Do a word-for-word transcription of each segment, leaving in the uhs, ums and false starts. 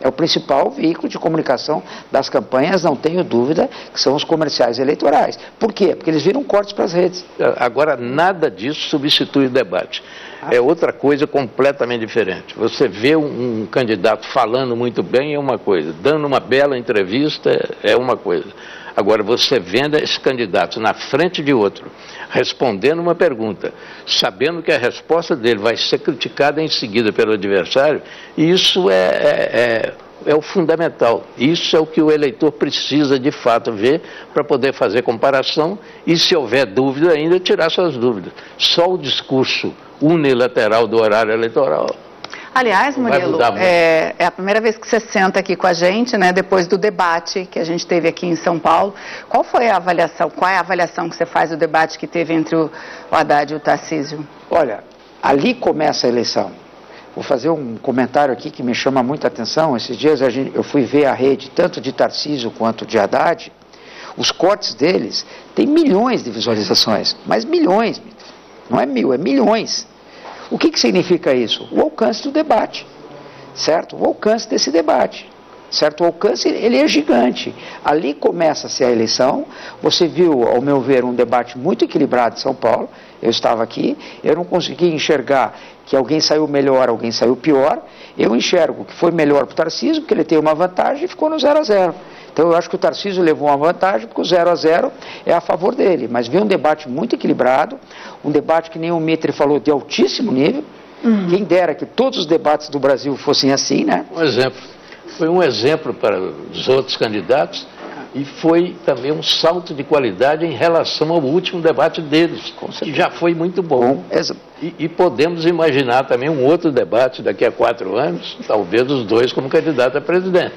É o principal veículo de comunicação das campanhas, não tenho dúvida, que são os comerciais eleitorais. Por quê? Porque eles viram cortes para as redes. Agora, nada disso substitui o debate. É outra coisa completamente diferente. Você vê um, um candidato falando muito bem é uma coisa, dando uma bela entrevista é uma coisa. Agora, você vendo esse candidato na frente de outro, respondendo uma pergunta, sabendo que a resposta dele vai ser criticada em seguida pelo adversário, isso é, é, é, é o fundamental. Isso é o que o eleitor precisa de fato ver para poder fazer comparação e, se houver dúvida ainda, tirar suas dúvidas. Só o discurso unilateral do horário eleitoral. Aliás, Murilo, é, é a primeira vez que você senta aqui com a gente, né, depois do debate que a gente teve aqui em São Paulo. Qual foi a avaliação, qual é a avaliação que você faz do debate que teve entre o, o Haddad e o Tarcísio? Olha, ali começa a eleição. Vou fazer um comentário aqui que me chama muita atenção. Esses dias a gente, eu fui ver a rede, tanto de Tarcísio quanto de Haddad. Os cortes deles têm milhões de visualizações, mas milhões, não é mil, é milhões. O que que significa isso? O alcance do debate, certo? O alcance desse debate, certo? O alcance, ele é gigante. Ali começa-se a eleição. Você viu, ao meu ver, um debate muito equilibrado em São Paulo. Eu estava aqui, eu não consegui enxergar que alguém saiu melhor, alguém saiu pior. Eu enxergo que foi melhor para o Tarcísio, porque ele tem uma vantagem e ficou no zero a zero. Então eu acho que o Tarcísio levou uma vantagem, porque o zero a zero é a favor dele. Mas vi um debate muito equilibrado, um debate que nem o Mitre falou, de altíssimo nível. Uhum. Quem dera que todos os debates do Brasil fossem assim, né? Um exemplo. Foi um exemplo para os outros candidatos e foi também um salto de qualidade em relação ao último debate deles, que já foi muito bom. E, e podemos imaginar também um outro debate daqui a quatro anos, talvez os dois como candidato a presidente.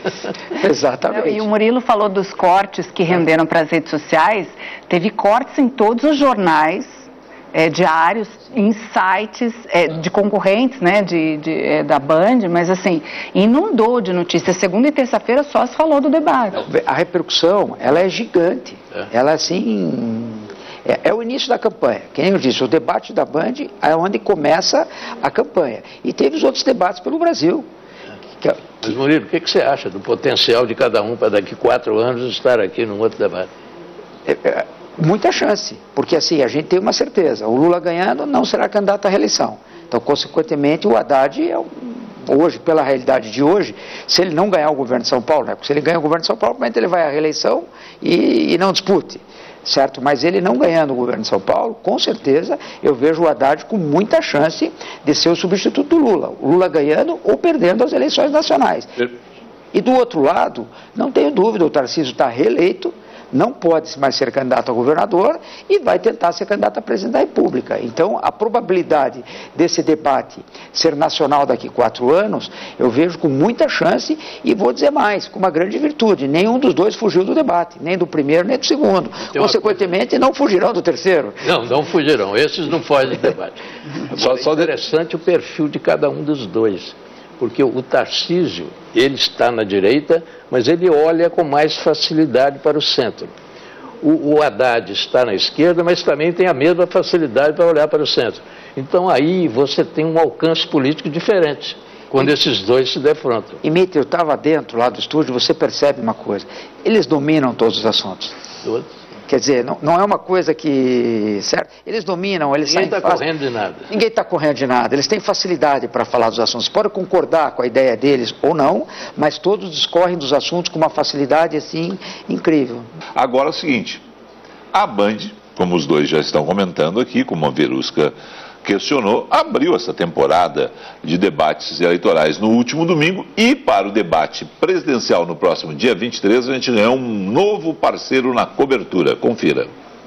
Exatamente. E o Murilo falou dos cortes que renderam para as redes sociais. Teve cortes em todos os jornais é, diários, em sites é, de concorrentes, né, de, de, é, da Band, mas assim, inundou de notícias. Segunda e terça-feira só se falou do debate. A repercussão, ela é gigante. É. Ela, assim, é, é o início da campanha. Quem eu disse, o debate da Band é onde começa a campanha. E teve os outros debates pelo Brasil. Que, que... Mas, Murilo, o que, que você acha do potencial de cada um para daqui a quatro anos estar aqui num outro debate? É, é, muita chance, porque assim, a gente tem uma certeza, o Lula ganhando não será candidato à reeleição. Então, consequentemente, o Haddad, é um, hoje, pela realidade de hoje, se ele não ganhar o governo de São Paulo, né? Porque se ele ganhar o governo de São Paulo, ele vai à reeleição e, e não dispute, certo? Mas ele não ganhando o governo de São Paulo, com certeza, eu vejo o Haddad com muita chance de ser o substituto do Lula. O Lula ganhando ou perdendo as eleições nacionais. E do outro lado, não tenho dúvida, o Tarcísio está reeleito, não pode mais ser candidato a governador e vai tentar ser candidato a presidente da República. Então, a probabilidade desse debate ser nacional daqui a quatro anos, eu vejo com muita chance e vou dizer mais, com uma grande virtude. Nenhum dos dois fugiu do debate, nem do primeiro, nem do segundo. Tem Consequentemente, não fugirão do terceiro. Não, não fugirão. Esses não fogem do debate. Só, só interessante o perfil de cada um dos dois. Porque o Tarcísio, ele está na direita, mas ele olha com mais facilidade para o centro. O, o Haddad está na esquerda, mas também tem a mesma facilidade para olhar para o centro. Então aí você tem um alcance político diferente, quando esses dois se defrontam. E, Mitre, eu estava dentro lá do estúdio, você percebe uma coisa, eles dominam todos os assuntos. Todos. Quer dizer, não, não é uma coisa que... Certo? Eles dominam, eles Ninguém saem... está correndo de nada. Ninguém está correndo de nada. Eles têm facilidade para falar dos assuntos. Pode concordar com a ideia deles ou não, mas todos discorrem dos assuntos com uma facilidade, assim, incrível. Agora é o seguinte, a Band, como os dois já estão comentando aqui, como a Verusca questionou, abriu essa temporada de debates eleitorais no último domingo e para o debate presidencial no próximo dia vinte e três a gente ganhou um novo parceiro na cobertura. Confira.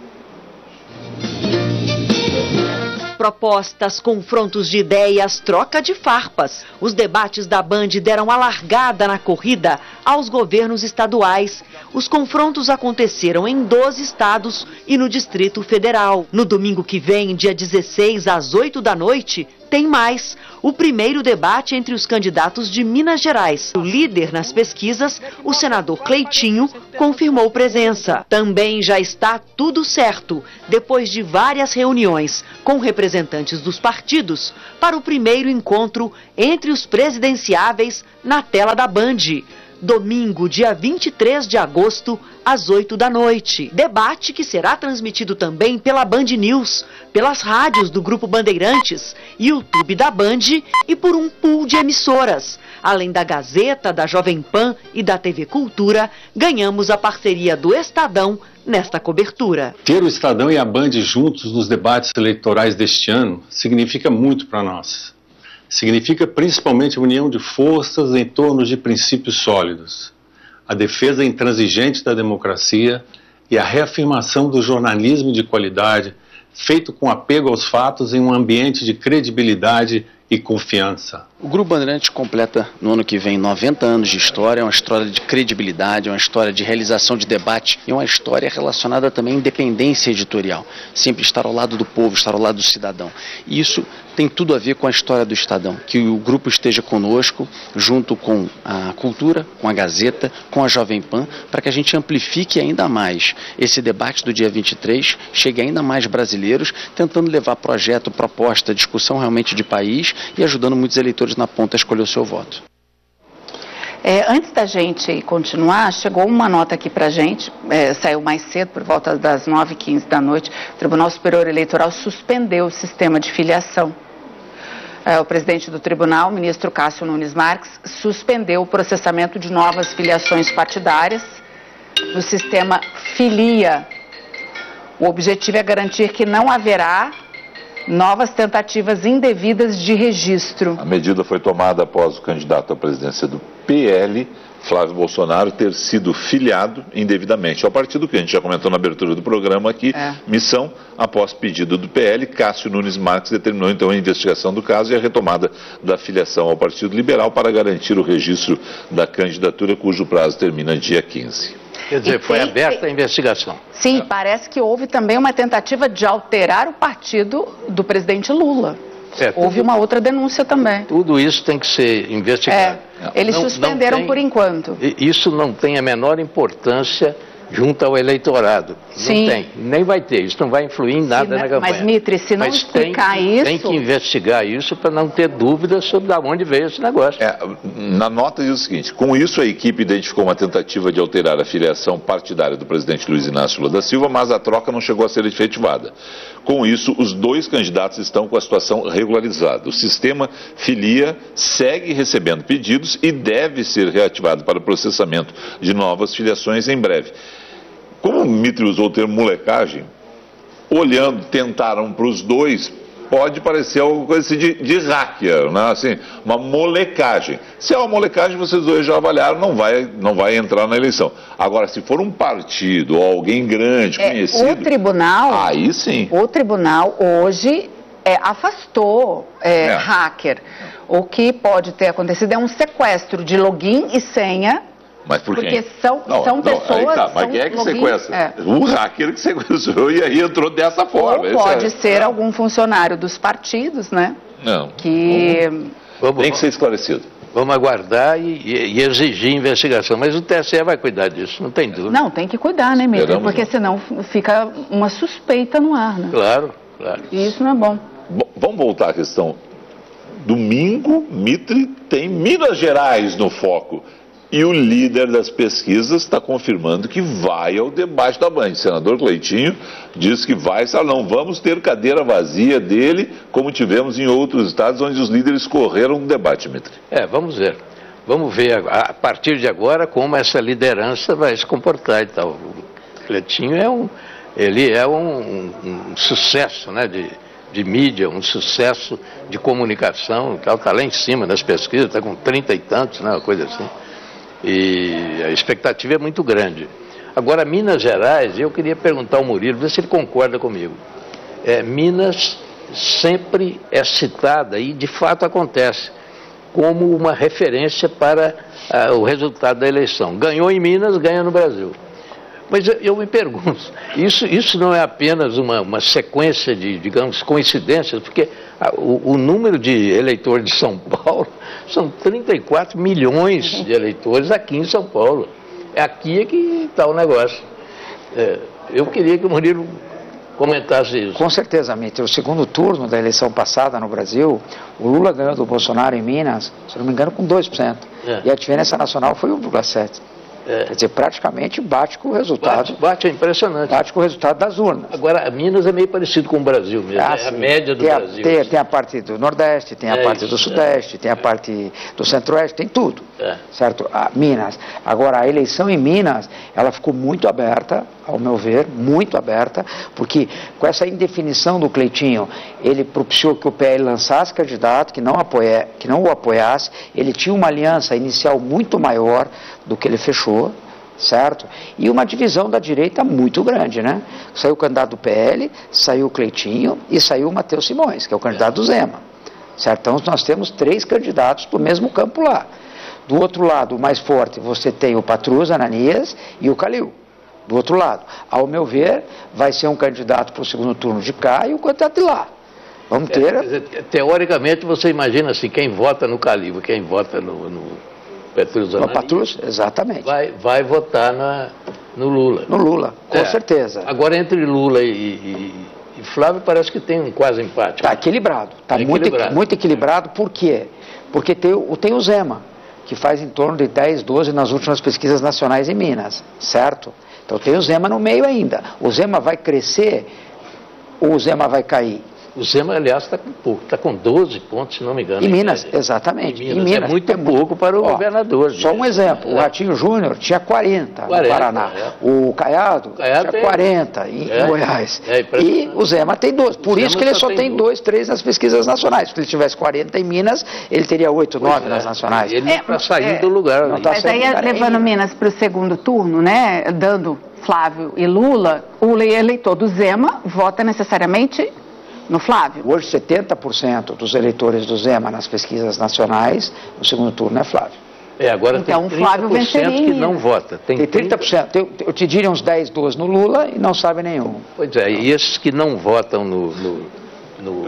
Propostas, confrontos de ideias, troca de farpas. Os debates da Band deram a largada na corrida aos governos estaduais. Os confrontos aconteceram em doze estados e no Distrito Federal. No domingo que vem, dia dezesseis, às oito da noite, tem mais. O primeiro debate entre os candidatos de Minas Gerais. O líder nas pesquisas, o senador Cleitinho, confirmou presença. Também já está tudo certo, depois de várias reuniões com representantes dos partidos, para o primeiro encontro entre os presidenciáveis na tela da Band. Domingo, dia vinte e três de agosto, às oito da noite. Debate que será transmitido também pela Band News, pelas rádios do Grupo Bandeirantes, YouTube da Band e por um pool de emissoras. Além da Gazeta, da Jovem Pan e da T V Cultura, ganhamos a parceria do Estadão nesta cobertura. Ter o Estadão e a Band juntos nos debates eleitorais deste ano significa muito para nós. Significa principalmente a união de forças em torno de princípios sólidos, a defesa intransigente da democracia e a reafirmação do jornalismo de qualidade, feito com apego aos fatos em um ambiente de credibilidade e confiança. O Grupo Bandeirantes completa no ano que vem noventa anos de história, é uma história de credibilidade, é uma história de realização de debate e uma história relacionada também à independência editorial. Sempre estar ao lado do povo, estar ao lado do cidadão. E isso tem tudo a ver com a história do Estadão, que o grupo esteja conosco, junto com a Cultura, com a Gazeta, com a Jovem Pan, para que a gente amplifique ainda mais esse debate do dia vinte e três, chegue a ainda mais brasileiros, tentando levar projeto, proposta, discussão realmente de país e ajudando muitos eleitores na ponta a escolher o seu voto. É, antes da gente continuar, chegou uma nota aqui para a gente, é, saiu mais cedo, por volta das nove e quinze da noite, o Tribunal Superior Eleitoral suspendeu o sistema de filiação. É, o presidente do tribunal, o ministro Cássio Nunes Marques, suspendeu o processamento de novas filiações partidárias no sistema Filia. O objetivo é garantir que não haverá novas tentativas indevidas de registro. A medida foi tomada após o candidato à presidência do P L, Flávio Bolsonaro, ter sido filiado indevidamente ao partido, que a gente já comentou na abertura do programa aqui, é. Missão, após pedido do P L, Cássio Nunes Marques determinou então a investigação do caso e a retomada da filiação ao Partido Liberal para garantir o registro da candidatura, cujo prazo termina dia quinze. Quer dizer, foi aberta a investigação. Sim, é. Parece que houve também uma tentativa de alterar o partido do presidente Lula. É, houve tudo, uma outra denúncia também. Tudo isso tem que ser investigado. É, eles não, suspenderam não tem, por enquanto. Isso não tem a menor importância junto ao eleitorado. Sim. Não tem, nem vai ter. Isso não vai influir em nada não, na campanha. Mas, Mitre, se não mas explicar tem, isso... Tem que investigar isso para não ter dúvidas sobre de onde veio esse negócio. É, na nota diz o seguinte: com isso a equipe identificou uma tentativa de alterar a filiação partidária do presidente Luiz Inácio Lula da Silva, mas a troca não chegou a ser efetivada. Com isso, os dois candidatos estão com a situação regularizada. O sistema Filia segue recebendo pedidos e deve ser reativado para o processamento de novas filiações em breve. Como o Mitre usou o termo molecagem, olhando, tentaram para os dois, pode parecer alguma coisa assim de, de hacker, né? Assim, uma molecagem. Se é uma molecagem, vocês dois já avaliaram, não vai, não vai entrar na eleição. Agora, se for um partido ou alguém grande, é, conhecido... O tribunal... Aí sim. O tribunal hoje é, afastou é, é. hacker. O que pode ter acontecido é um sequestro de login e senha. Mas por quem? Porque são, não, são não, pessoas... Tá, mas quem é que login, sequestra? É. O hacker que sequestrou e aí entrou dessa forma. Ou pode é, ser é. algum funcionário dos partidos, né? Não. Que... Vamos, Tem que ser esclarecido. Vamos aguardar e, e exigir investigação. Mas o T S E vai cuidar disso, não tem dúvida. Não, tem que cuidar, né, Mitre? Porque senão fica uma suspeita no ar, né? Claro, claro. E isso não é bom. Bom, vamos voltar à questão. Domingo, Mitre tem Minas Gerais no foco. E o líder das pesquisas está confirmando que vai ao debate da Band. O senador Cleitinho diz que vai, não vamos ter cadeira vazia dele, como tivemos em outros estados onde os líderes correram no debate, Mitre. É, vamos ver. Vamos ver a partir de agora como essa liderança vai se comportar e tal. O Cleitinho é um, ele é um, um, um sucesso, né, de, de mídia, um sucesso de comunicação, está lá em cima das pesquisas, está com trinta e tantos, né, uma coisa assim. E a expectativa é muito grande. Agora, Minas Gerais, eu queria perguntar ao Murilo, ver se ele concorda comigo. É, Minas sempre é citada, e de fato acontece, como uma referência para ah, o resultado da eleição. Ganhou em Minas, ganha no Brasil. Mas eu, eu me pergunto, isso, isso não é apenas uma, uma sequência de, digamos, coincidências, porque a, o, o número de eleitores de São Paulo são trinta e quatro milhões de eleitores aqui em São Paulo. É aqui é que está o negócio. É, eu queria que o Murilo comentasse isso. Com certeza, Mitre. O segundo turno da eleição passada no Brasil, o Lula ganhou do Bolsonaro em Minas, se não me engano, com dois por cento. É. E a diferença nacional foi um vírgula sete por cento. É. Quer dizer, praticamente bate com o resultado. Bate, bate, é impressionante. Bate com o resultado das urnas. Agora, Minas é meio parecido com o Brasil mesmo, ah, é a média do tem a, Brasil. Tem, tem a parte do Nordeste, tem a é parte isso, do Sudeste, é. tem a parte do Centro-Oeste, tem tudo. É. Certo? A Minas. Agora, a eleição em Minas, ela ficou muito aberta, ao meu ver, muito aberta, porque com essa indefinição do Cleitinho, ele propiciou que o P L lançasse candidato, que não, apoia, que não o apoiasse, ele tinha uma aliança inicial muito maior do que ele fechou, certo? E uma divisão da direita muito grande, né? Saiu o candidato do P L, saiu o Cleitinho e saiu o Matheus Simões, que é o candidato do Zema, certo? Então nós temos três candidatos do mesmo campo lá. Do outro lado, o mais forte, você tem o Patrus, Ananias e o Calil. Do outro lado, ao meu ver, vai ser um candidato para o segundo turno de cá e um candidato de lá. Vamos ter... É, teoricamente, você imagina assim, quem vota no Calil, quem vota no... no... Petrus, no Patrus, exatamente. Vai, vai votar na, no Lula. No Lula, com é. certeza. Agora, entre Lula e, e, e Flávio, parece que tem um quase empate. Está equilibrado. Está tá muito equilibrado. muito equilibrado. Por quê? Porque tem, tem o Zema, que faz em torno de dez, doze nas últimas pesquisas nacionais em Minas, certo? Então tem o Zema no meio ainda. O Zema vai crescer ou o Zema vai cair? O Zema, aliás, está com pouco, está com doze pontos, se não me engano. Em Minas, exatamente. Em Minas, em Minas é muito é pouco para o ó, governador. Só um exemplo, é. o Ratinho Júnior tinha quarenta, quarenta no Paraná, é. o Caiado, o Caiado tinha quarenta em, é. em Goiás, é, e o Zema tem doze, por isso que ele só tem dois, três nas pesquisas nacionais. Se ele tivesse quarenta em Minas, ele teria oito, nove nas nacionais. Ele está é, saindo é, do lugar. Não tá mas aí, levando Minas para o segundo turno, né, dando Flávio e Lula, o eleitor do Zema vota necessariamente... no Flávio? Hoje, setenta por cento dos eleitores do Zema nas pesquisas nacionais, no segundo turno é Flávio. É, agora então, tem trinta por cento que não vota. Tem, tem trinta por cento. Eu, eu te diria uns dez, doze no Lula e não sabe nenhum. Pois é, e esses que não votam no... no, no...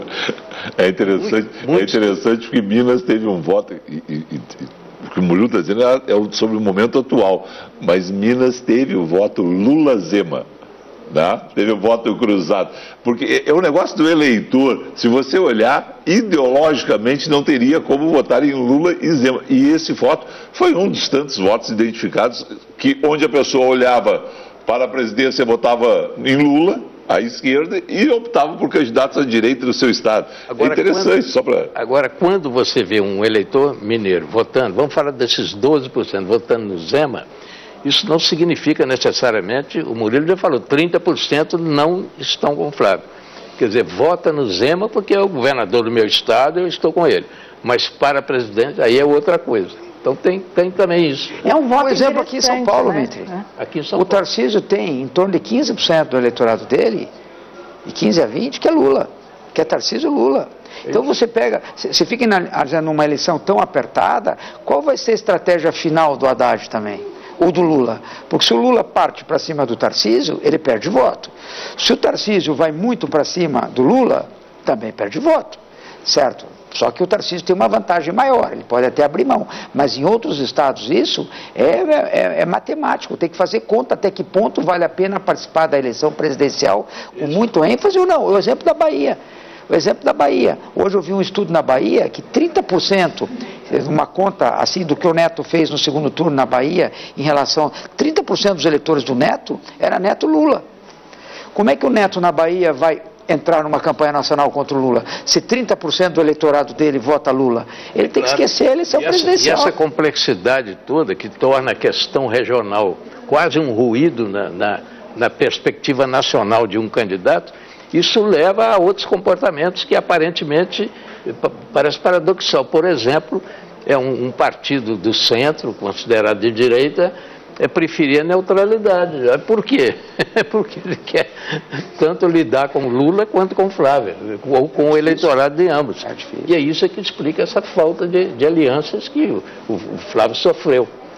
É interessante, muito, é interessante porque Minas teve um voto... E, e, e, o que o Murilo está dizendo é, é sobre o momento atual, mas Minas teve o voto Lula-Zema. Né? Teve o voto cruzado, porque é o negócio do eleitor, se você olhar, ideologicamente não teria como votar em Lula e Zema, e esse voto foi um dos tantos votos identificados, que onde a pessoa olhava para a presidência, votava em Lula, à esquerda, e optava por candidatos à direita do seu estado. Agora, é interessante, quando, só para... Agora, quando você vê um eleitor mineiro votando, vamos falar desses doze por cento votando no Zema, isso não significa necessariamente, o Murilo já falou, trinta por cento não estão com o Flávio. Quer dizer, vota no Zema porque é o governador do meu estado, eu estou com ele. Mas para presidente, aí é outra coisa. Então tem, tem também isso. É um voto, por exemplo, aqui em São Paulo, né? Mitri. Aqui em São o Paulo. Tarcísio tem em torno de quinze por cento do eleitorado dele, de quinze a vinte, que é Lula, que é Tarcísio Lula. Então você pega, você fica numa eleição tão apertada, qual vai ser a estratégia final do Haddad também? Ou do Lula, porque se o Lula parte para cima do Tarcísio, ele perde voto. Se o Tarcísio vai muito para cima do Lula, também perde voto, certo? Só que o Tarcísio tem uma vantagem maior, ele pode até abrir mão, mas em outros estados isso é, é, é matemático, tem que fazer conta até que ponto vale a pena participar da eleição presidencial com muito ênfase ou não. O exemplo da Bahia. O exemplo da Bahia. Hoje eu vi um estudo na Bahia que trinta por cento, uma conta assim do que o Neto fez no segundo turno na Bahia, em relação a trinta por cento dos eleitores do Neto, era Neto Lula. Como é que o Neto na Bahia vai entrar numa campanha nacional contra o Lula? Se trinta por cento do eleitorado dele vota Lula, ele tem claro. que esquecer a eleição e essa, presidencial. E essa complexidade toda que torna a questão regional quase um ruído na, na, na perspectiva nacional de um candidato, isso leva a outros comportamentos que aparentemente parece paradoxal. Por exemplo, é um, um partido do centro, considerado de direita, é preferir a neutralidade. Por quê? Porque ele quer tanto lidar com Lula quanto com Flávio, ou com o eleitorado de ambos. É e é isso que explica essa falta de, de alianças que o, o Flávio sofreu.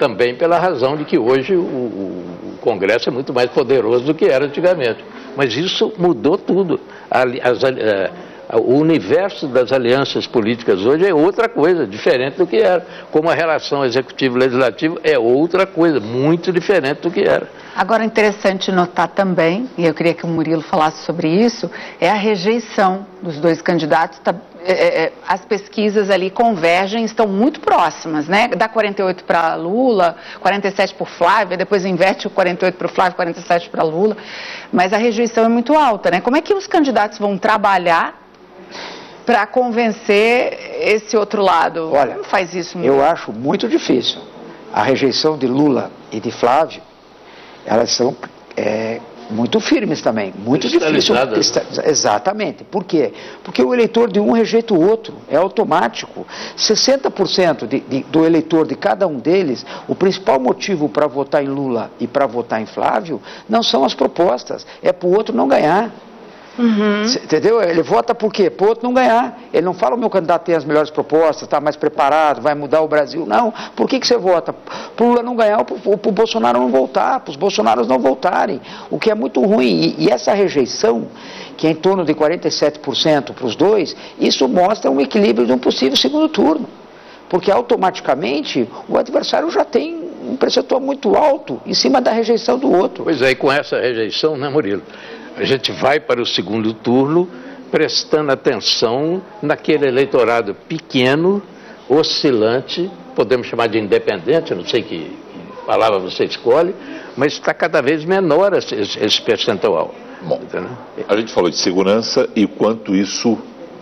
também pela razão de que hoje o, o, o Congresso é muito mais poderoso do que era antigamente. Mas isso mudou tudo. As, as, o universo das alianças políticas hoje é outra coisa, diferente do que era. Como a relação executivo-legislativo é outra coisa, muito diferente do que era. Agora, interessante notar também, e eu queria que o Murilo falasse sobre isso, é a rejeição dos dois candidatos. Tá, é, é, as pesquisas ali convergem, estão muito próximas, né? Dá quarenta e oito para Lula, quarenta e sete para o Flávio, depois inverte o quarenta e oito para o Flávio, quarenta e sete para Lula. Mas a rejeição é muito alta, né? Como é que os candidatos vão trabalhar para convencer esse outro lado? Olha, como faz isso? Eu muito? acho muito difícil. A rejeição de Lula e de Flávio, elas são é, muito firmes também, muito difícil. Exatamente. Por quê? Porque o eleitor de um rejeita o outro, é automático. sessenta por cento de, de, do eleitor de cada um deles, o principal motivo para votar em Lula e para votar em Flávio não são as propostas, é para o outro não ganhar. Uhum. Entendeu? Ele vota por quê? Para o outro não ganhar. Ele não fala o meu candidato tem as melhores propostas, está mais preparado, vai mudar o Brasil. Não. Por que, que você vota? Para o Lula não ganhar ou para o Bolsonaro não voltar, para os Bolsonaros não voltarem. O que é muito ruim. E, e essa rejeição, que é em torno de quarenta e sete por cento para os dois, isso mostra um equilíbrio de um possível segundo turno. Porque automaticamente o adversário já tem um percentual muito alto em cima da rejeição do outro. Pois é, e com essa rejeição, né, Murilo? A gente vai para o segundo turno prestando atenção naquele eleitorado pequeno, oscilante, podemos chamar de independente, não sei que palavra você escolhe, mas está cada vez menor esse, esse percentual. Bom, a gente falou de segurança e quanto isso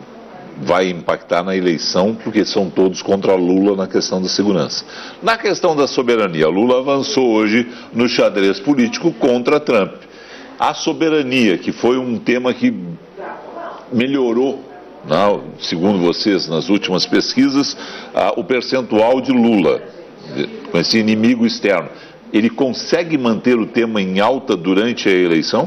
vai impactar na eleição, porque são todos contra Lula na questão da segurança. Na questão da soberania, Lula avançou hoje no xadrez político contra Trump. A soberania, que foi um tema que melhorou, não, segundo vocês, nas últimas pesquisas, ah, o percentual de Lula, com esse inimigo externo, ele consegue manter o tema em alta durante a eleição?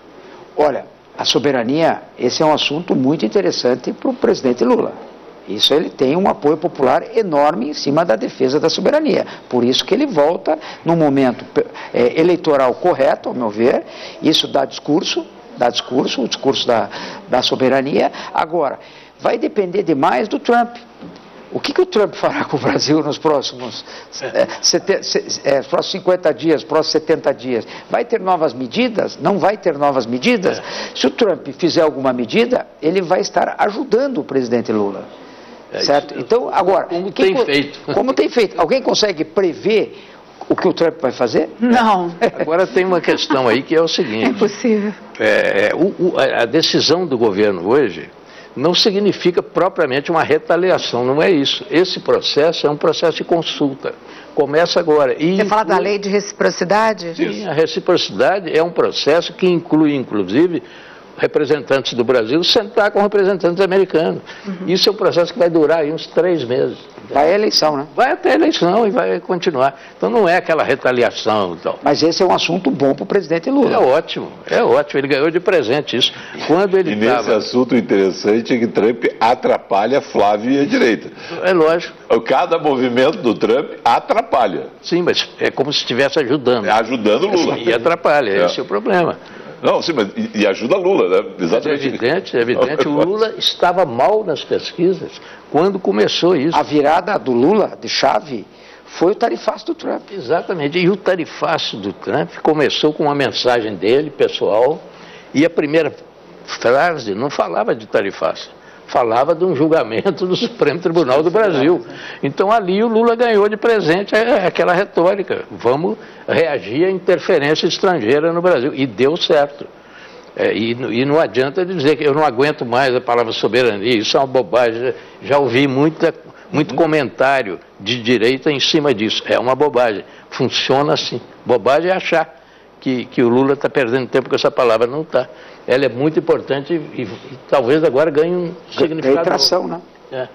Olha, a soberania, esse é um assunto muito interessante para o presidente Lula. Isso ele tem um apoio popular enorme em cima da defesa da soberania. Por isso que ele volta no momento é, eleitoral correto, ao meu ver. Isso dá discurso, dá discurso, o discurso da, da soberania. Agora, vai depender demais do Trump. O que, que o Trump fará com o Brasil nos próximos, é, sete, se, é, próximos cinquenta dias, próximos setenta dias? Vai ter novas medidas? Não vai ter novas medidas? É. Se o Trump fizer alguma medida, ele vai estar ajudando o presidente Lula. É certo? Isso. Então, agora... Como tem quem, feito. Como tem feito. Alguém consegue prever o que o Trump vai fazer? Não. Agora tem uma questão aí que é o seguinte... É impossível. É, o, o, a decisão do governo hoje não significa propriamente uma retaliação, não é isso. Esse processo é um processo de consulta. Começa agora. E Você inclui... fala da lei de reciprocidade? Sim, a reciprocidade é um processo que inclui, inclusive, representantes do Brasil sentar com representantes americanos. Uhum. Isso é um processo que vai durar aí uns três meses. Vai a eleição, né? Vai até a eleição e vai continuar. Então não é aquela retaliação e tal. Mas esse é um assunto bom para o presidente Lula. É ótimo, é ótimo. Ele ganhou de presente isso. Quando ele e nesse tava... assunto interessante é que Trump atrapalha Flávio e a direita. É lógico. Cada movimento do Trump atrapalha. Sim, mas é como se estivesse ajudando. É ajudando Lula. E atrapalha, é. Esse é o problema. Não, sim, mas e, e ajuda Lula, né? Exatamente. É evidente, é evidente. O Lula estava mal nas pesquisas quando começou isso. A virada do Lula, de chave, foi o tarifaço do Trump. Exatamente. E o tarifaço do Trump começou com uma mensagem dele, pessoal, e a primeira frase não falava de tarifaço. Falava de um julgamento do Supremo Tribunal do Brasil. Então ali o Lula ganhou de presente aquela retórica. Vamos reagir à interferência estrangeira no Brasil. E deu certo. É, e, e não adianta dizer que eu não aguento mais a palavra soberania. Isso é uma bobagem. Já ouvi muita, muito comentário de direita em cima disso. É uma bobagem. Funciona assim. Bobagem é achar que, que o Lula está perdendo tempo com essa palavra. Não está. Ela é muito importante e, e, e talvez agora ganhe um significado. Tem tração, né? É,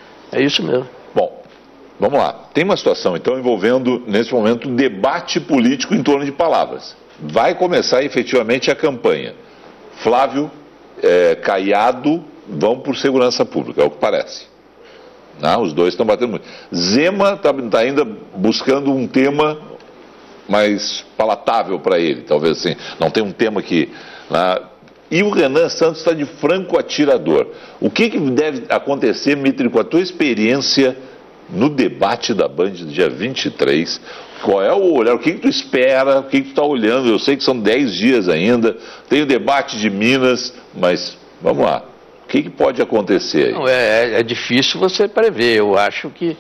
é isso mesmo. Bom, vamos lá. Tem uma situação, então, envolvendo, nesse momento, um debate político em torno de palavras. Vai começar, efetivamente, a campanha. Flávio, é, Caiado, vão por segurança pública, é o que parece. Não, os dois estão batendo muito. Zema está tá ainda buscando um tema mais palatável para ele, talvez assim. Não tem um tema que... Né? E o Renan Santos está de franco atirador. O que, que deve acontecer, Mitri, com a tua experiência no debate da Band do dia vinte e três? Qual é o olhar? O que, que tu espera? O que, que tu está olhando? Eu sei que são dez dias ainda. Tem o debate de Minas, mas vamos lá. O que, que pode acontecer aí? Não, é, é difícil você prever. Eu acho que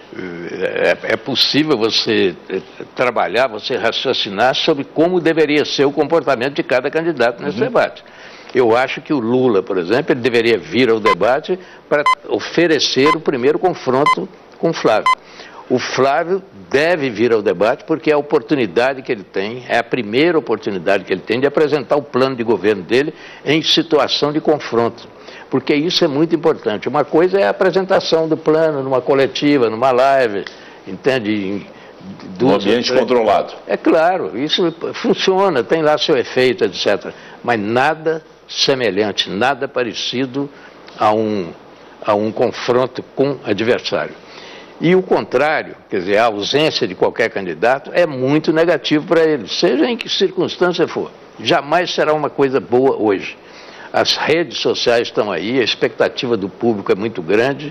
é, é possível você trabalhar, você raciocinar sobre como deveria ser o comportamento de cada candidato nesse uhum. debate. Eu acho que o Lula, por exemplo, ele deveria vir ao debate para oferecer o primeiro confronto com o Flávio. O Flávio deve vir ao debate porque é a oportunidade que ele tem, é a primeira oportunidade que ele tem de apresentar o plano de governo dele em situação de confronto. Porque isso é muito importante. Uma coisa é a apresentação do plano numa coletiva, numa live, entende? Do ambiente controlado. É claro, isso funciona, tem lá seu efeito, etcétera. Mas nada semelhante, nada parecido a um, a um confronto com adversário. E o contrário, quer dizer, a ausência de qualquer candidato é muito negativo para ele, seja em que circunstância for. Jamais será uma coisa boa hoje. As redes sociais estão aí, a expectativa do público é muito grande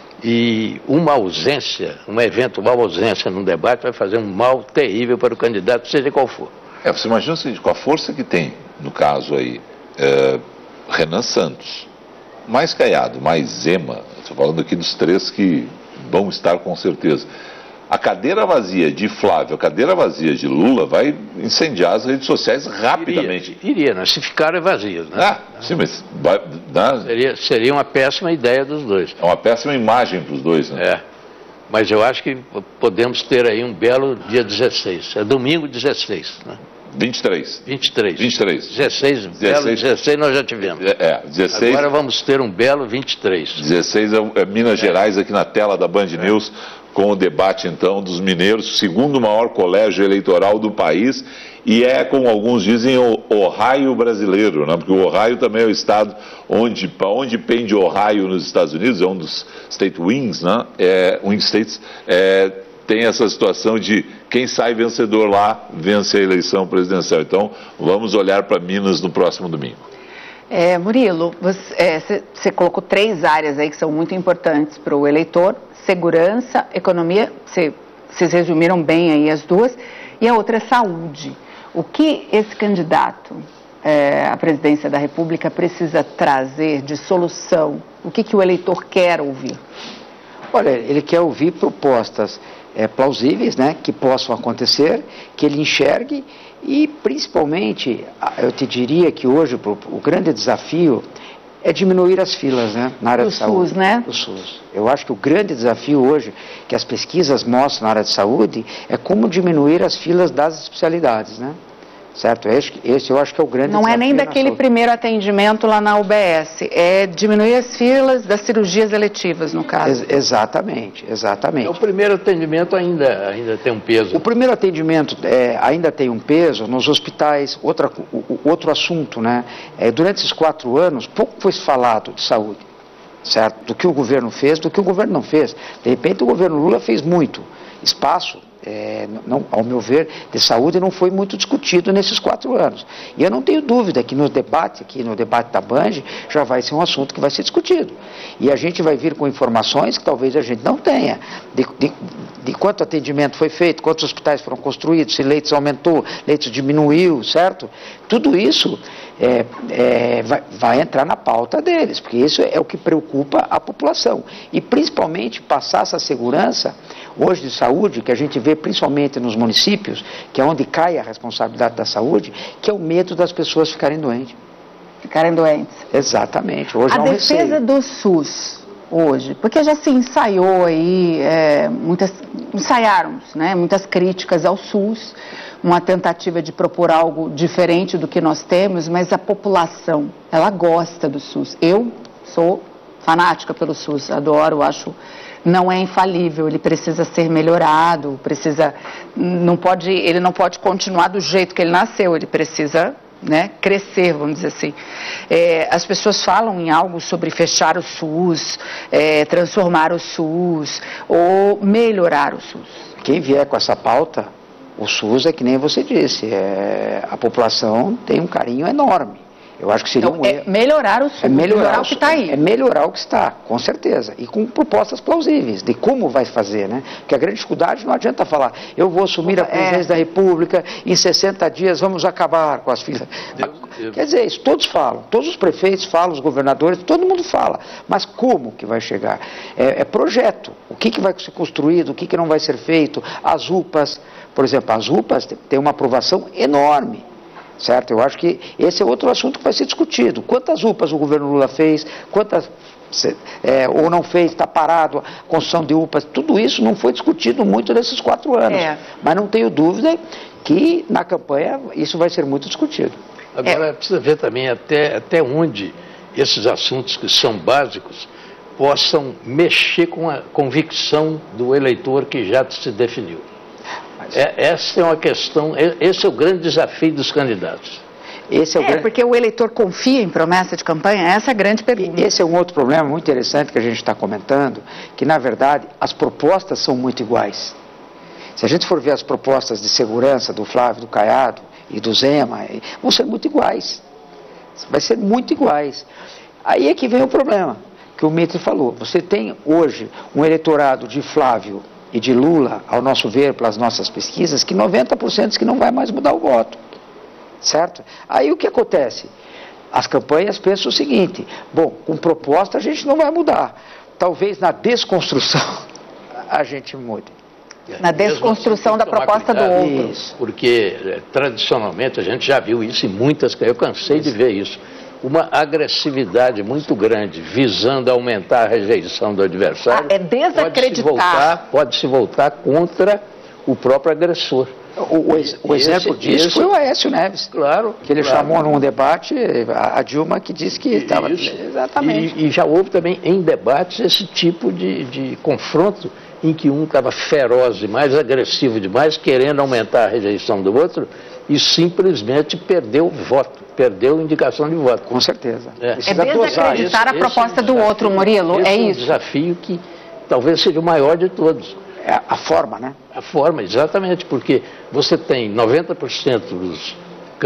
e uma ausência, uma eventual ausência num debate vai fazer um mal terrível para o candidato, seja qual for. É, você imagina o seguinte, com a força que tem, no caso aí, é, Renan Santos, mais Caiado, mais Zema, estou falando aqui dos três que vão estar com certeza. A cadeira vazia de Flávio, a cadeira vazia de Lula vai incendiar as redes sociais rapidamente. Iria, iria né? Se ficarem vazias. Né? Ah, sim, mas vai, né? seria, seria uma péssima ideia dos dois. É uma péssima imagem para os dois, né? É, mas eu acho que podemos ter aí um belo dia dezesseis. É domingo dezesseis, né? vinte e três. vinte e três. vinte e três. dezesseis, belo dezesseis nós já tivemos. É, é, dezesseis. Agora vamos ter um belo vinte e três. dezesseis é, é Minas é. Gerais aqui na tela da Band é. News, com o debate então dos mineiros, segundo maior colégio eleitoral do país, e é, como alguns dizem, o Ohio brasileiro, né? Porque o Ohio também é o estado onde, para onde pende Ohio nos Estados Unidos, é um dos state wings, né? É, wing states, é, tem essa situação de quem sai vencedor lá, vence a eleição presidencial. Então, vamos olhar para Minas no próximo domingo. É, Murilo, você, é, você colocou três áreas aí que são muito importantes para o eleitor: segurança, economia, você, vocês resumiram bem aí as duas, e a outra é saúde. O que esse candidato é, à presidência da República precisa trazer de solução? O que, que o eleitor quer ouvir? Olha, ele quer ouvir propostas é, plausíveis, né, que possam acontecer, que ele enxergue e, principalmente, eu te diria que hoje o, o grande desafio é diminuir as filas, né, na área do de saúde. SUS, né? Do SUS. Eu acho que o grande desafio hoje, que as pesquisas mostram na área de saúde, é como diminuir as filas das especialidades, né? Certo? Esse, esse eu acho que é o grande Não desafio. é nem daquele primeiro atendimento lá na U B S, é diminuir as filas das cirurgias eletivas, no caso. Ex exatamente, exatamente. O primeiro atendimento ainda, ainda tem um peso. O primeiro atendimento é, ainda tem um peso nos hospitais. Outra, o, o, outro assunto, né? É, durante esses quatro anos, pouco foi falado de saúde, certo? Do que o governo fez, do que o governo não fez. De repente, o governo Lula fez muito. Espaço, é, não, ao meu ver, de saúde não foi muito discutido nesses quatro anos. E eu não tenho dúvida que no debate, aqui no debate da Band, já vai ser um assunto que vai ser discutido. E a gente vai vir com informações que talvez a gente não tenha, de, de, de quanto atendimento foi feito, quantos hospitais foram construídos, se leitos aumentou, leitos diminuiu, certo? Tudo isso é, é, vai, vai entrar na pauta deles, porque isso é o que preocupa a população. E principalmente passar essa segurança hoje de saúde, que a gente vê principalmente nos municípios, que é onde cai a responsabilidade da saúde, que é o medo das pessoas ficarem doentes. Ficarem doentes. Exatamente. Hoje a é um defesa receio. do SUS, hoje, porque já se ensaiou aí, é, muitas, ensaiaram, né, muitas críticas ao SUS, uma tentativa de propor algo diferente do que nós temos, mas a população, ela gosta do SUS. Eu sou fanática pelo SUS, adoro, acho... Não é infalível, ele precisa ser melhorado, precisa, não pode, ele não pode continuar do jeito que ele nasceu, ele precisa né, crescer, vamos dizer assim. É, as pessoas falam em algo sobre fechar o SUS, é, transformar o SUS ou melhorar o SUS. Quem vier com essa pauta, o SUS é que nem você disse, é, a população tem um carinho enorme. Eu acho que seria então, um é erro. melhorar o SUS, é melhorar, melhorar o que está aí. É melhorar o que está, com certeza. E com propostas plausíveis de como vai fazer, né? Porque a grande dificuldade não adianta falar, eu vou assumir a presidência é. da República, em sessenta dias vamos acabar com as filas. Quer dizer, isso todos falam, todos os prefeitos falam, os governadores, todo mundo fala. Mas como que vai chegar? É, é projeto. O que, que vai ser construído, o que, que não vai ser feito? As U P As, por exemplo, as U P As têm uma aprovação enorme. Certo? Eu acho que esse é outro assunto que vai ser discutido. Quantas U P As o governo Lula fez, quantas é, ou não fez, está parado a construção de U P As, tudo isso não foi discutido muito nesses quatro anos. É. Mas não tenho dúvida que na campanha isso vai ser muito discutido. Agora, é. precisa ver também até, até onde esses assuntos que são básicos possam mexer com a convicção do eleitor que já se definiu. É, essa é uma questão, esse é o grande desafio dos candidatos. Esse é, o é grande... porque o eleitor confia em promessa de campanha? Essa é a grande pergunta. Esse é um outro problema muito interessante que a gente está comentando, que na verdade as propostas são muito iguais. Se a gente for ver as propostas de segurança do Flávio, do Caiado e do Zema, vão ser muito iguais. Vai ser muito iguais. Aí é que vem o problema, que o Mitre falou. Você tem hoje um eleitorado de Flávio e de Lula, ao nosso ver, pelas nossas pesquisas, que noventa por cento diz que não vai mais mudar o voto, certo? Aí o que acontece? As campanhas pensam o seguinte, bom, com proposta a gente não vai mudar, talvez na desconstrução a gente mude. Na desconstrução da proposta do outro. Isso. Porque, é, tradicionalmente, a gente já viu isso em muitas, eu cansei de ver isso, uma agressividade muito grande, visando aumentar a rejeição do adversário, ah, é desacreditar. Pode-se voltar, pode-se voltar contra o próprio agressor. O, o, ex, o exemplo esse, disso esse, foi o Aécio Neves, claro, que ele claro. chamou num debate a, a Dilma que disse que estava... Exatamente. E, e já houve também em debates esse tipo de, de confronto em que um estava feroz demais, agressivo demais, querendo aumentar a rejeição do outro e simplesmente perdeu o voto, perdeu a indicação de voto. Com certeza. É, é desacreditar a proposta do outro, Murilo, é isso? É um desafio que talvez seja o maior de todos. É a forma, né? A forma, exatamente, porque você tem noventa por cento dos,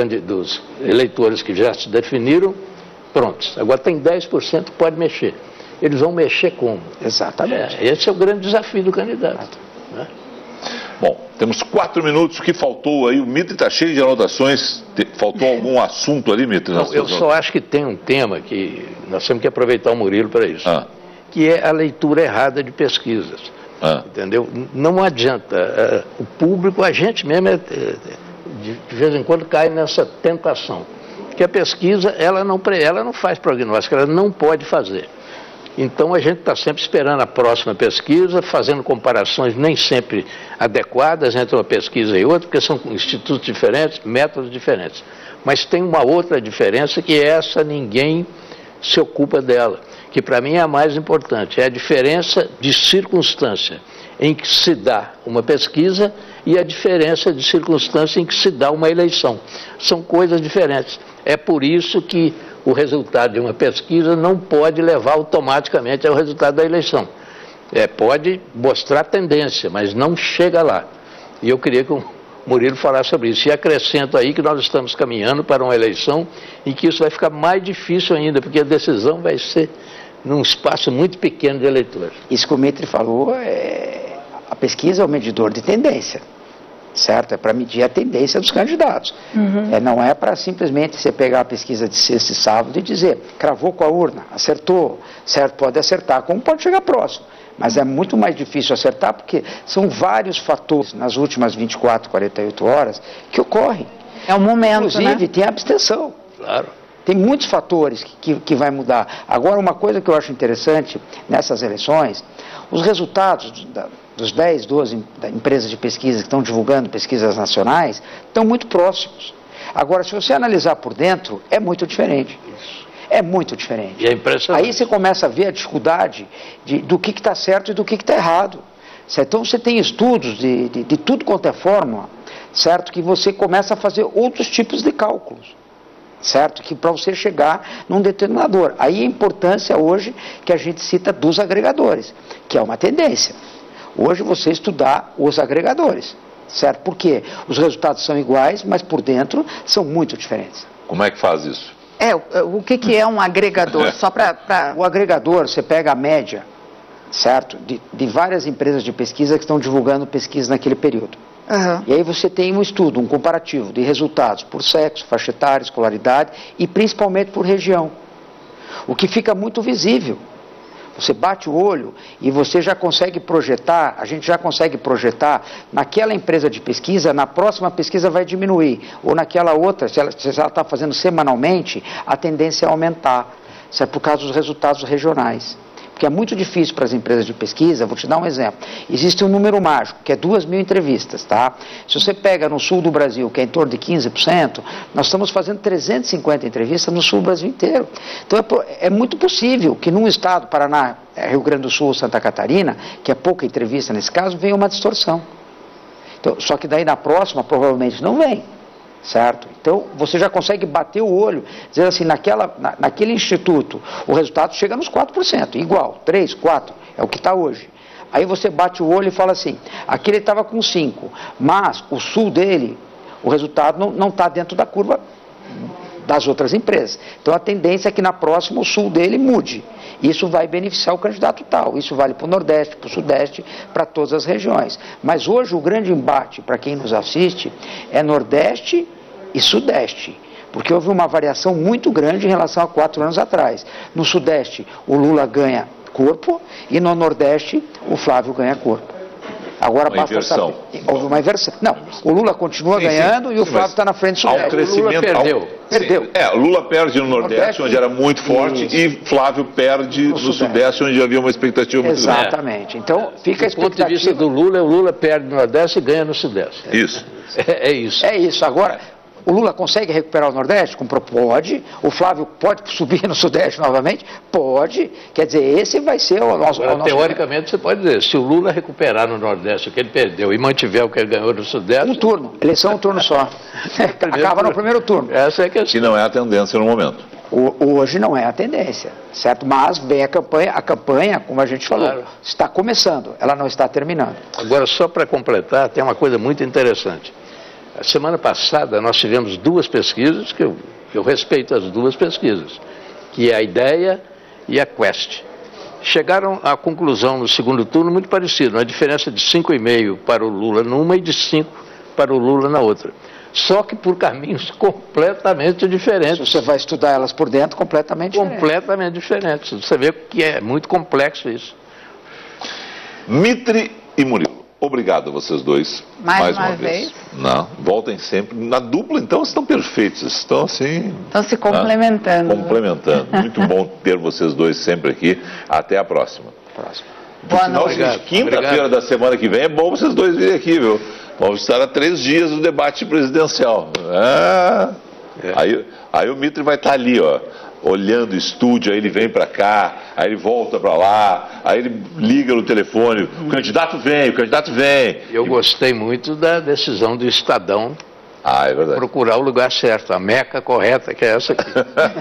dos eleitores que já se definiram prontos. Agora tem dez por cento que pode mexer. Eles vão mexer como? Exatamente. É, esse é o grande desafio do candidato. Né? Bom, temos quatro minutos. O que faltou aí? O Mitre está cheio de anotações. Faltou algum assunto ali, Mitre? Não, eu só acho que tem um tema que nós temos que aproveitar o Murilo para isso, ah. que é a leitura errada de pesquisas. Ah. Entendeu? Não adianta. O público, a gente mesmo, é, de vez em quando cai nessa tentação. Porque a pesquisa, ela não, ela não faz prognóstico, ela não pode fazer. Então a gente está sempre esperando a próxima pesquisa, fazendo comparações nem sempre adequadas entre uma pesquisa e outra, porque são institutos diferentes, métodos diferentes. Mas tem uma outra diferença que essa ninguém se ocupa dela, que para mim é a mais importante, é a diferença de circunstância em que se dá uma pesquisa e a diferença de circunstância em que se dá uma eleição. São coisas diferentes. É por isso que o resultado de uma pesquisa não pode levar automaticamente ao resultado da eleição. É, pode mostrar tendência, mas não chega lá. E eu queria que o Murilo falasse sobre isso. E acrescento aí que nós estamos caminhando para uma eleição em que isso vai ficar mais difícil ainda, porque a decisão vai ser num espaço muito pequeno de eleitores. Isso que o Mitre falou, é... a pesquisa é o medidor de tendência. Certo? É para medir a tendência dos candidatos. Uhum. É, não é para simplesmente você pegar a pesquisa de sexta e sábado e dizer, cravou com a urna, acertou, certo? Pode acertar, como pode chegar próximo. Mas é muito mais difícil acertar porque são vários fatores nas últimas vinte e quatro, quarenta e oito horas que ocorrem. É o momento, Inclusive, né? tem a abstenção. Claro. Tem muitos fatores que, que, que vai mudar. Agora, uma coisa que eu acho interessante nessas eleições, os resultados da, dos dez, doze empresas de pesquisa que estão divulgando pesquisas nacionais estão muito próximos. Agora, se você analisar por dentro, é muito diferente. É muito diferente. E é impressionante. Aí você começa a ver a dificuldade de, do que está certo e do que está errado. Certo? Então você tem estudos de, de, de tudo quanto é forma, certo? Que você começa a fazer outros tipos de cálculos. certo? Que para você chegar num determinador. Aí a importância hoje que a gente cita dos agregadores, que é uma tendência. Hoje você estudar os agregadores, certo? Porque os resultados são iguais, mas por dentro são muito diferentes. Como é que faz isso? É, o, o que, que é um agregador? Só para... Pra... O agregador, você pega a média, certo? De, de várias empresas de pesquisa que estão divulgando pesquisa naquele período. Uhum. E aí você tem um estudo, um comparativo de resultados por sexo, faixa etária, escolaridade e principalmente por região. O que fica muito visível. Você bate o olho e você já consegue projetar, a gente já consegue projetar, naquela empresa de pesquisa, na próxima pesquisa vai diminuir, ou naquela outra, se ela está fazendo semanalmente, a tendência é aumentar. Isso é por causa dos resultados regionais. Porque é muito difícil para as empresas de pesquisa, vou te dar um exemplo. Existe um número mágico, que é duas mil entrevistas, tá? Se você pega no sul do Brasil, que é em torno de quinze por cento, nós estamos fazendo trezentas e cinquenta entrevistas no sul do Brasil inteiro. Então é, é muito possível que num estado, Paraná, Rio Grande do Sul ou Santa Catarina, que é pouca entrevista nesse caso, venha uma distorção. Então, só que daí na próxima provavelmente não vem. Certo? Então, você já consegue bater o olho, dizer assim, naquela, na, naquele instituto, o resultado chega nos quatro por cento, igual, três, quatro, é o que está hoje. Aí você bate o olho e fala assim, aquele estava com cinco, mas o sul dele, o resultado não está dentro da curva das outras empresas. Então, a tendência é que na próxima o sul dele mude. Isso vai beneficiar o candidato tal. Isso vale para o Nordeste, para o Sudeste, para todas as regiões. Mas hoje o grande embate, para quem nos assiste, é Nordeste e Sudeste. Porque houve uma variação muito grande em relação a quatro anos atrás. No Sudeste, o Lula ganha corpo e no Nordeste, o Flávio ganha corpo. Agora uma basta inversão. saber. Houve uma inversão. Não, o Lula continua sim, ganhando sim, e o Flávio está na frente do Sudeste. Crescimento, o Lula perdeu. Ao... Perdeu. É, Lula perde no Nordeste, Nordeste onde era muito forte, isso. E Flávio perde no, no Sudeste. Sudeste, onde havia uma expectativa muito grande. Exatamente. Então, fica a expectativa. Do ponto de vista do Lula, o Lula perde no Nordeste e ganha no Sudeste. Isso. É, é isso. É isso. Agora, o Lula consegue recuperar o Nordeste? Pode. O Flávio pode subir no Sudeste novamente? Pode. Quer dizer, esse vai ser o nosso... Agora, o nosso teoricamente, você pode dizer, se o Lula recuperar no Nordeste o que ele perdeu e mantiver o que ele ganhou no Sudeste... Um turno. Eleição é um turno só. Acaba no primeiro turno. Essa é a questão. Que não é a tendência no momento. O, hoje não é a tendência, certo? Mas vem a campanha, a campanha, como a gente falou, claro. Está começando, ela não está terminando. Agora, só para completar, tem uma coisa muito interessante. A semana passada nós tivemos duas pesquisas, que eu, eu respeito as duas pesquisas, que é a IDEA e a Quest. Chegaram à conclusão no segundo turno muito parecido, uma diferença de cinco vírgula cinco para o Lula numa e de cinco para o Lula na outra. Só que por caminhos completamente diferentes. Se você vai estudar elas por dentro, completamente diferentes. Completamente diferentes. Você vê que é muito complexo isso. Mitre e Murilo. Obrigado a vocês dois, mais, mais uma, uma vez. vez. Não, voltem sempre. Na dupla, então, estão perfeitos. Estão assim... Estão se complementando. Ah, complementando. Muito bom ter vocês dois sempre aqui. Até a próxima. Próxima. Boa noite. Quinta-feira da semana que vem é bom vocês dois virem aqui, viu? Vamos estar a três dias do debate presidencial. Ah, é. aí, aí o Mitre vai estar ali, ó. Olhando o estúdio, aí ele vem para cá, aí ele volta para lá, aí ele liga no telefone, o candidato vem, o candidato vem. Eu gostei muito da decisão do Estadão ah, é verdade. Procurar o lugar certo, a meca correta, que é essa aqui.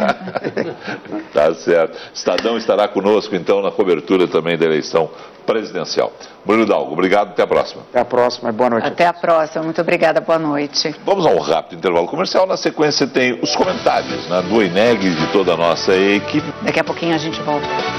Tá certo. Estadão estará conosco, então, na cobertura também da eleição presidencial. Bruno Hidalgo, obrigado, até a próxima. Até a próxima, boa noite. Até a próxima, muito obrigada, boa noite. Vamos a um rápido intervalo comercial, na sequência tem os comentários, né, do Eneg e de toda a nossa equipe. Daqui a pouquinho a gente volta.